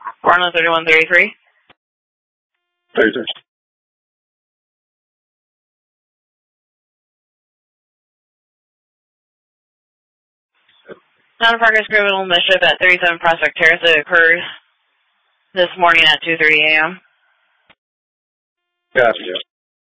Orlando 3133. 33. Non-progress criminal mischief at 37 Prospect Terrace. It occurred this morning at 2:30 a.m. Gotcha.